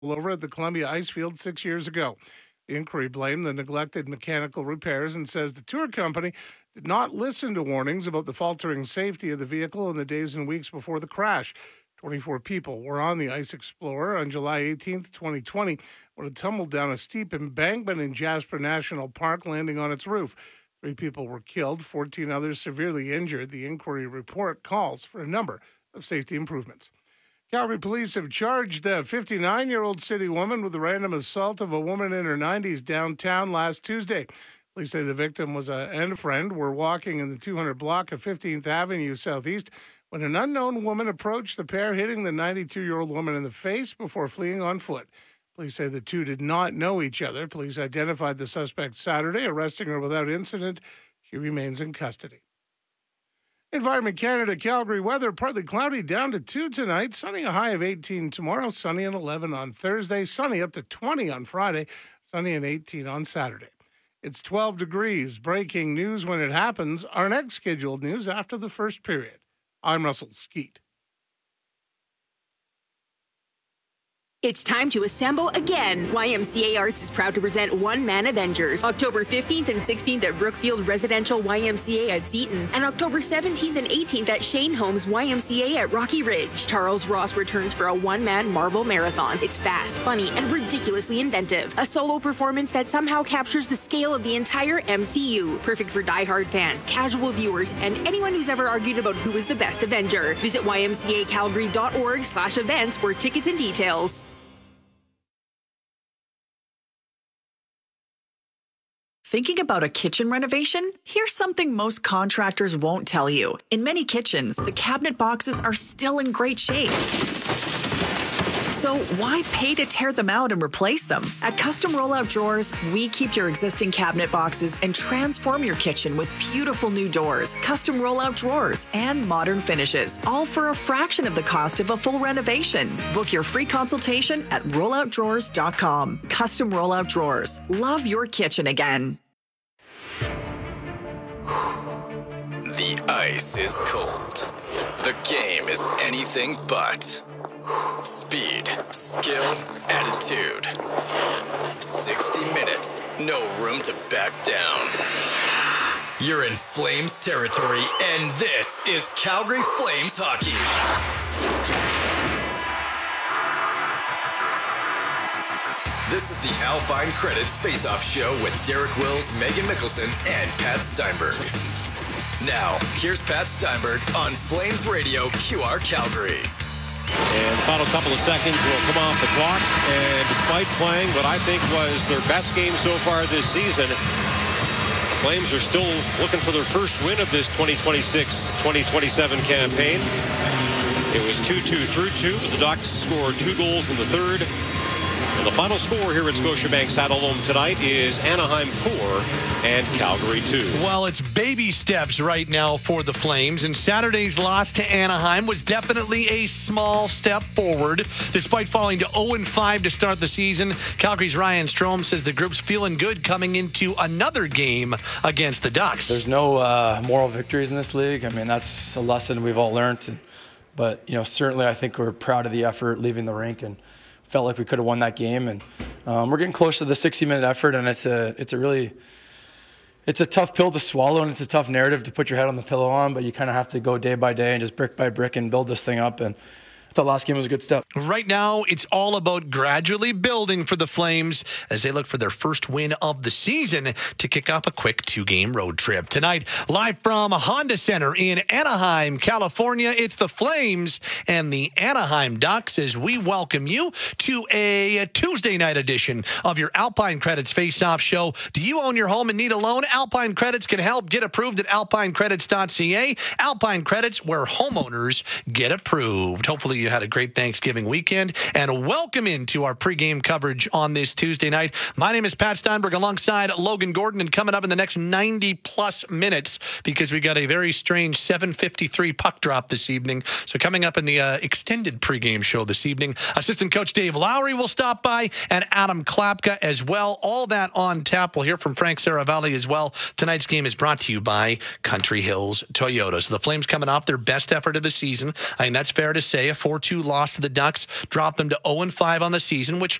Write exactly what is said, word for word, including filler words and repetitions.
over at the Columbia Ice Field six years ago. The inquiry blamed the neglected mechanical repairs and says the tour company did not listen to warnings about the faltering safety of the vehicle in the days and weeks before the crash. twenty-four people were on the Ice Explorer on July eighteenth, twenty twenty, when it tumbled down a steep embankment in Jasper National Park, landing on its roof. Three people were killed, fourteen others severely injured. The inquiry report calls for a number of safety improvements. Calgary police have charged a fifty-nine-year-old city woman with the random assault of a woman in her nineties downtown last Tuesday. Police say the victim was a, and a friend were walking in the two hundred block of fifteenth Avenue Southeast when an unknown woman approached the pair, hitting the ninety-two-year-old woman in the face before fleeing on foot. Police say the two did not know each other. Police identified the suspect Saturday, arresting her without incident. She remains in custody. Environment Canada, Calgary weather, partly cloudy, down to two tonight. Sunny, a high of eighteen tomorrow. Sunny and eleven on Thursday. Sunny up to twenty on Friday. Sunny and eighteen on Saturday. It's twelve degrees. Breaking news when it happens. Our next scheduled news after the first period. I'm Russell Skeet. It's time to assemble again. Y M C A Arts is proud to present One Man Avengers, October fifteenth and sixteenth at Brookfield Residential Y M C A at Seton, and October seventeenth and eighteenth at Shane Homes Y M C A at Rocky Ridge. Charles Ross returns for a one-man Marvel marathon. It's fast, funny, and ridiculously inventive. A solo performance that somehow captures the scale of the entire M C U. Perfect for diehard fans, casual viewers, and anyone who's ever argued about who is the best Avenger. Visit y m c a calgary dot org slash events for tickets and details. Thinking about a kitchen renovation? Here's something most contractors won't tell you. In many kitchens, the cabinet boxes are still in great shape. So why pay to tear them out and replace them? At Custom Rollout Drawers, we keep your existing cabinet boxes and transform your kitchen with beautiful new doors, custom rollout drawers, and modern finishes, all for a fraction of the cost of a full renovation. Book your free consultation at rollout drawers dot com. Custom Rollout Drawers. Love your kitchen again. The ice is cold. The game is anything but. Speed, skill, attitude. sixty minutes, no room to back down. You're in Flames territory, and this is Calgary Flames hockey. This is the Alpine Credits Face-Off Show with Derek Wills, Megan Mickelson, and Pat Steinberg. Now, here's Pat Steinberg on Flames Radio Q R Calgary. And the final couple of seconds will come off the clock. And despite playing what I think was their best game so far this season, the Flames are still looking for their first win of this twenty twenty-six twenty twenty-seven campaign. It was two two through two. The Ducks scored two goals in the third. And the final score here at Scotiabank Saddledome tonight is Anaheim four and Calgary two. Well, it's baby steps right now for the Flames, and Saturday's loss to Anaheim was definitely a small step forward. Despite falling to oh and five to start the season, Calgary's Ryan Strome says the group's feeling good coming into another game against the Ducks. There's no uh, moral victories in this league. I mean, that's a lesson we've all learned. And, but, you know, certainly I think we're proud of the effort leaving the rink and felt like we could have won that game, and um, we're getting close to the sixty-minute effort, and it's a it's a really it's a tough pill to swallow, and it's a tough narrative to put your head on the pillow on. But you kind of have to go day by day and just brick by brick and build this thing up. And I thought last game was a good step. Right now, it's all about gradually building for the Flames as they look for their first win of the season to kick off a quick two-game road trip. Tonight, live from Honda Center in Anaheim, California, it's the Flames and the Anaheim Ducks as we welcome you to a Tuesday night edition of your Alpine Credits Face-Off Show. Do you own your home and need a loan? Alpine Credits can help. Get approved at alpine credits dot c a. Alpine Credits, where homeowners get approved. Hopefully you had a great Thanksgiving weekend, and welcome into our pregame coverage on this Tuesday night. My name is Pat Steinberg alongside Logan Gordon, and coming up in the next ninety plus minutes, because we got a very strange seven fifty-three puck drop this evening. So coming up in the uh, extended pregame show this evening, assistant coach Dave Lowry will stop by, and Adam Klapka as well. All that on tap. We'll hear from Frank Saravalli as well. Tonight's game is brought to you by Country Hills Toyota. So the Flames coming off their best effort of the season. I mean, that's fair to say. A four four two loss to the Ducks dropped them to oh and five on the season, which